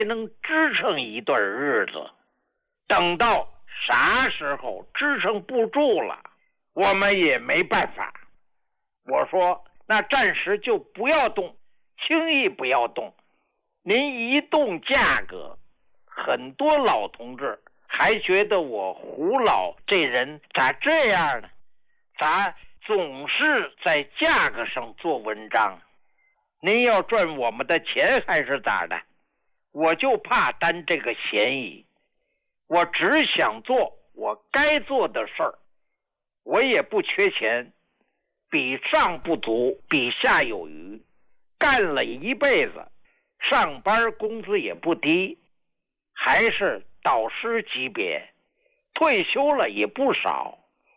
能支撑一段日子。等到啥时候支撑不住了，我们也没办法。我说那暂时就不要动，轻易不要动。您一动价格，很多老同志还觉得我胡老这人咋这样呢？咋总是在价格上做文章？您要赚我们的钱还是咋的？我就怕担这个嫌疑，我只想做我该做的事儿，我也不缺钱，比上不足，比下有余，干了一辈子，上班工资也不低，还是导师级别，退休了也不少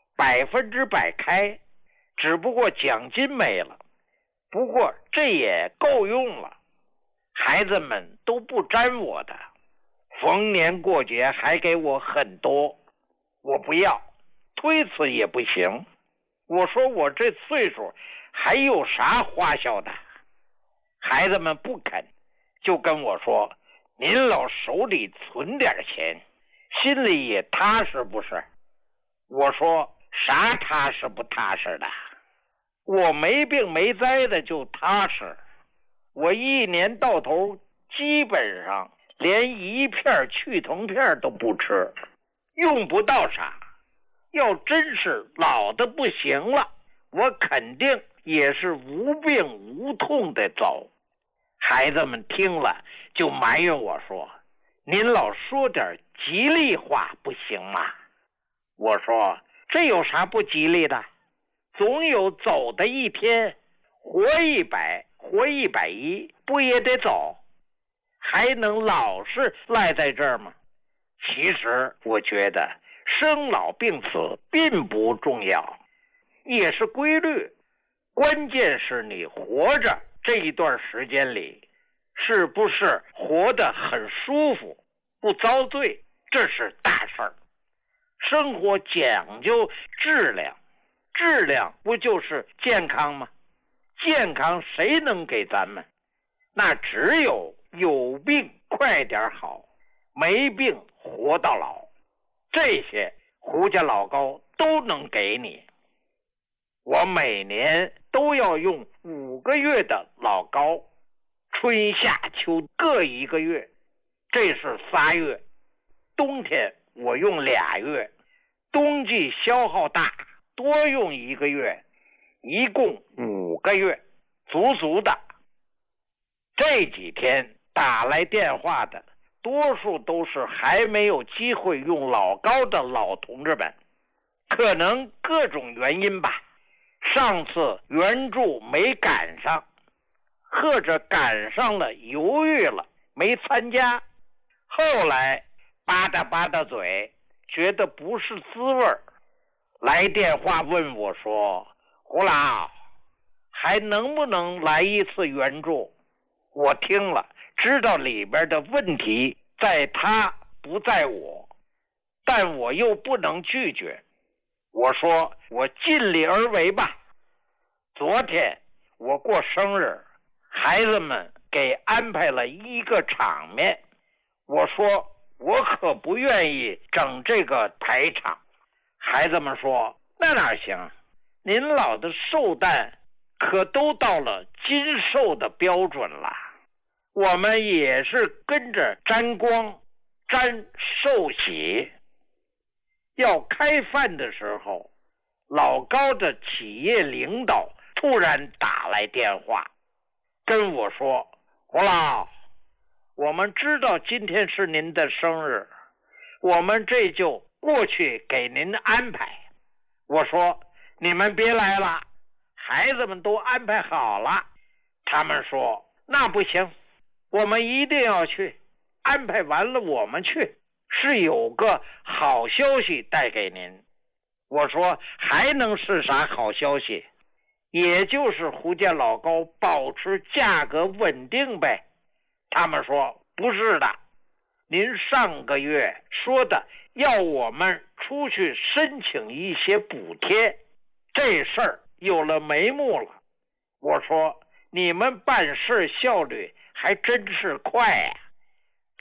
，100%开，只不过奖金没了，不过这也够用了，孩子们都不沾我的，逢年过节还给我很多，我不要，推辞也不行。我说我这岁数还有啥花销的？孩子们不肯，就跟我说，您老手里存点钱，心里也踏实不是？我说啥踏实不踏实的？我没病没灾的就踏实，我一年到头基本上连一片去疼片都不吃，用不到啥。要真是老的不行了，我肯定也是无病无痛的走。孩子们听了就埋怨我说，您老说点吉利话不行吗？我说这有啥不吉利的？总有走的一天，活100活110不也得走？还能老是赖在这儿吗？其实我觉得生老病死并不重要，也是规律，关键是你活着这一段时间里是不是活得很舒服，不遭罪，这是大事儿。生活讲究质量，质量不就是健康吗？健康谁能给咱们？那只有病快点好，没病活到老，这些胡家老高都能给你。我每年都要用5个月的老高，春夏秋各1个月，这是3月。冬天我用2月，冬季消耗大，多用1个月，一共5个月，足足的。这几天打来电话的多数都是还没有机会用老高的老同志们，可能各种原因吧，上次援助没赶上，或者赶上了犹豫了没参加，后来吧嗒嘴，觉得不是滋味儿，来电话问我说，胡老还能不能来一次援助？我听了知道里边的问题在他不在我，但我又不能拒绝，我说我尽力而为吧。昨天我过生日，孩子们给安排了一个场面，我说我可不愿意整这个排场。孩子们说那哪行，您老的寿诞可都到了金寿的标准了，我们也是跟着沾光沾寿喜。要开饭的时候，老高的企业领导突然打来电话跟我说，胡老，我们知道今天是您的生日，我们这就过去给您安排。我说你们别来了，孩子们都安排好了。他们说那不行，我们一定要去，安排完了我们去，是有个好消息带给您。我说还能是啥好消息？也就是胡家老高保持价格稳定呗。他们说不是的，您上个月说的要我们出去申请一些补贴，这事儿有了眉目了。我说你们办事效率还真是快呀。